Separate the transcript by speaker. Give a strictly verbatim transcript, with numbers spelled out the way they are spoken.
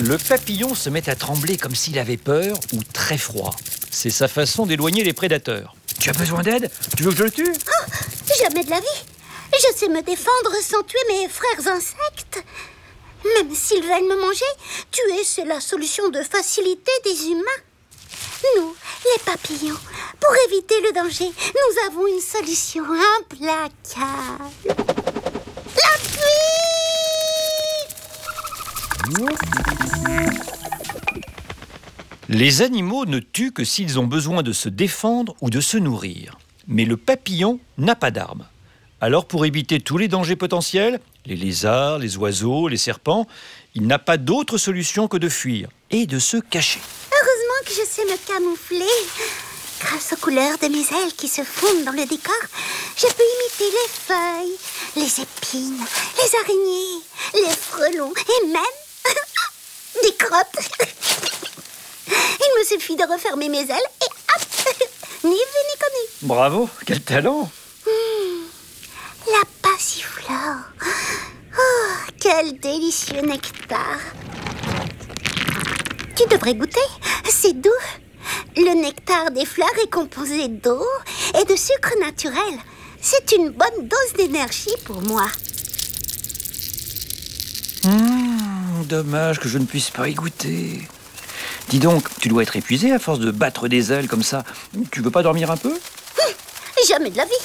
Speaker 1: Le papillon se met à trembler comme s'il avait peur ou très froid. C'est sa façon d'éloigner les prédateurs. Tu as besoin d'aide? Tu veux que je le tue?
Speaker 2: Oh, jamais de la vie. Je sais me défendre sans tuer mes frères insectes. Même s'ils veulent me manger, tuer, c'est la solution de facilité des humains. Nous, les papillons, pour éviter le danger, nous avons une solution implacable. La fuite!
Speaker 1: Les animaux ne tuent que s'ils ont besoin de se défendre ou de se nourrir. Mais le papillon n'a pas d'armes. Alors pour éviter tous les dangers potentiels, les lézards, les oiseaux, les serpents, il n'a pas d'autre solution que de fuir et de se cacher.
Speaker 2: Heureusement que je sais me camoufler. Grâce aux couleurs de mes ailes qui se fondent dans le décor, je peux imiter les feuilles, les épines, les araignées, les frelons et même des crottes. Il me suffit de refermer mes ailes et hop, ni vu ni connu.
Speaker 1: Bravo, quel talent!
Speaker 2: Mmh, la passiflore. Oh, quel délicieux nectar. Tu devrais goûter, c'est doux. Le nectar des fleurs est composé d'eau et de sucre naturel. C'est une bonne dose d'énergie pour moi.
Speaker 1: Mmh, dommage que je ne puisse pas y goûter. Dis donc, tu dois être épuisé à force de battre des ailes comme ça. Tu veux pas dormir un peu?
Speaker 2: Hum, jamais de la vie.